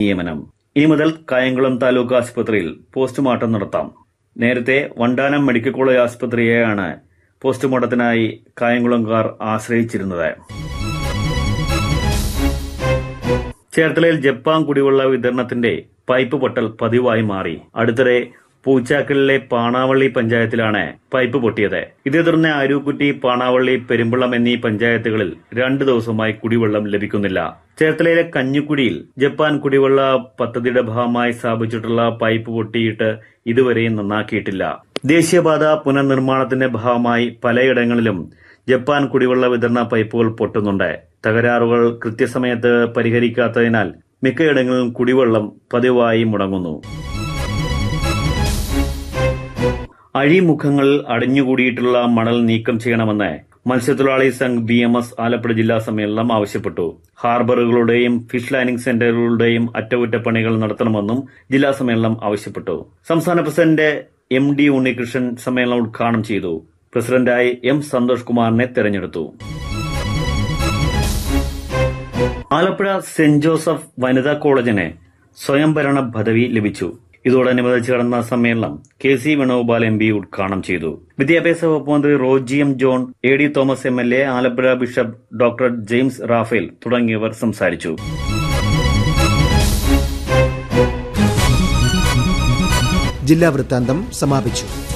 നിയമനം. ഇനി മുതൽ കായംകുളം താലൂക്ക് ആശുപത്രിയിൽ പോസ്റ്റ്മോർട്ടം നടത്താം. നേരത്തെ വണ്ടാനം മെഡിക്കൽ കോളേജ് ആശുപത്രിയെയാണ് പോസ്റ്റ്മോർട്ടത്തിനായി കായംകുളംകാർ ആശ്രയിച്ചിരുന്നത്. ചേർത്തലയിൽ ജപ്പാൻ കുടിവെള്ള വിതരണത്തിന്റെ പൈപ്പ് പൊട്ടൽ പതിവായി മാറി. അടുത്തിടെ പൂച്ചാക്കലിലെ പാണാവള്ളി പഞ്ചായത്തിലാണ് പൈപ്പ് പൊട്ടിയത്. ഇതേ തുടർന്ന് അരൂക്കുറ്റി, പാണാവള്ളി, പെരുമ്പള്ളം എന്നീ പഞ്ചായത്തുകളിൽ 2 ദിവസമായി കുടിവെള്ളം ലഭിക്കുന്നില്ല. ചേർത്തലയിലെ കഞ്ഞിക്കുഴിയിൽ ജപ്പാൻ കുടിവെള്ള പദ്ധതിയുടെ ഭാഗമായി സ്ഥാപിച്ചിട്ടുള്ള പൈപ്പ് പൊട്ടിയിട്ട് ഇതുവരെയും നന്നാക്കിയിട്ടില്ല. ദേശീയപാത പുനർനിർമ്മാണത്തിന്റെ ഭാഗമായി പലയിടങ്ങളിലും ജപ്പാൻ കുടിവെള്ള വിതരണ പൈപ്പുകൾ പൊട്ടുന്നുണ്ട്. തകരാറുകൾ കൃത്യസമയത്ത് പരിഹരിക്കാത്തതിനാൽ മിക്കയിടങ്ങളിലും കുടിവെള്ളം പതിവായി മുടങ്ങുന്നു. അഴിമുഖങ്ങൾ അടിഞ്ഞുകൂടിയിട്ടുള്ള മണൽ നീക്കം ചെയ്യണമെന്ന് മത്സ്യത്തൊഴിലാളി സംഘ് BMS ആലപ്പുഴ ജില്ലാ സമ്മേളനം ആവശ്യപ്പെട്ടു. ഹാർബറുകളുടെയും ഫിഷ് ലാൻഡിംഗ് സെന്ററുകളുടെയും അറ്റകുറ്റപ്പണികൾ നടത്തണമെന്നും ജില്ലാ സമ്മേളനം ആവശ്യപ്പെട്ടു. സംസ്ഥാന പ്രസിഡന്റ് MD ഉണ്ണികൃഷ്ണൻ സമ്മേളനം ഉദ്ഘാടനം ചെയ്തു. പ്രസിഡന്റായി M സന്തോഷ് കുമാറിനെ തെരഞ്ഞെടുത്തു. ആലപ്പുഴ സെന്റ് ജോസഫ് വനിതാ കോളേജിന് സ്വയംഭരണ പദവി ലഭിച്ചു. ഇതോടനുബന്ധിച്ച് നടന്ന സമ്മേളനം KC വേണുഗോപാൽ MP ഉദ്ഘാടനം ചെയ്തു. വിദ്യാഭ്യാസ വകുപ്പ് മന്ത്രി Roji M John, AD Thomas MLA, Alappuzha bishop doctor James Raphael തുടങ്ങിയവർ സംസാരിച്ചു. ജില്ലാ വൃത്താന്തം സമാപിച്ചു.